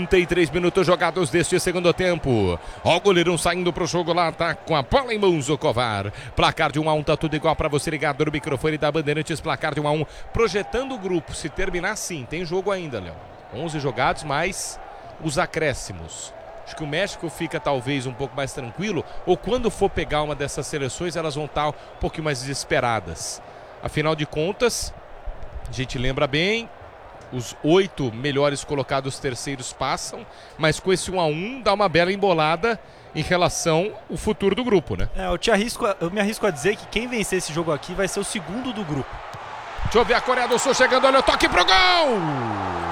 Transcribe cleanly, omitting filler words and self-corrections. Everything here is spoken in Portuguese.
43 minutos jogados deste segundo tempo. Ó, o goleirão saindo pro jogo lá, tá com a bola em mãos o Kovar. Placar de 1-1, tá tudo igual pra você ligado no microfone da Bandeirantes. Placar de 1-1, projetando o grupo. Se terminar assim, tem jogo ainda, Léo. 11 jogados, mais os acréscimos. Acho que o México fica talvez um pouco mais tranquilo, ou quando for pegar uma dessas seleções, elas vão estar um pouquinho mais desesperadas. Afinal de contas, a gente lembra bem, os 8 melhores colocados terceiros passam, mas com esse 1-1 dá uma bela embolada em relação ao futuro do grupo, né? Eu me arrisco a dizer que quem vencer esse jogo aqui vai ser o segundo do grupo. Deixa eu ver a Coreia do Sul chegando, olha o toque pro gol!